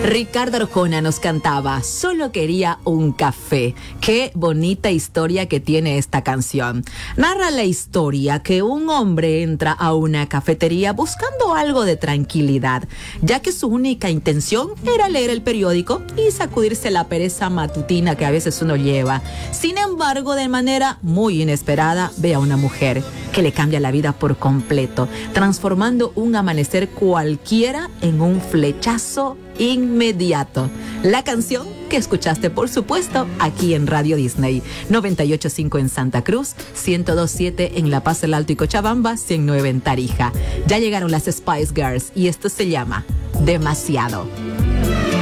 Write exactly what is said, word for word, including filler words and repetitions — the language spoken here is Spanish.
Ricardo Arjona nos cantaba Solo quería un café. Qué bonita historia que tiene esta canción. Narra la historia que un hombre entra a una cafetería buscando algo de tranquilidad, ya que su única intención era leer el periódico y sacudirse la pereza matutina que a veces uno lleva. Sin embargo, de manera muy inesperada, ve a una mujer que le cambia la vida por completo, transformando un amanecer cualquiera en un flechazo inmediato. La canción que escuchaste, por supuesto, aquí en Radio Disney. noventa y ocho punto cinco en Santa Cruz, ciento dos punto siete en La Paz, El Alto y Cochabamba, ciento nueve en Tarija. Ya llegaron las Spice Girls y esto se llama Demasiado.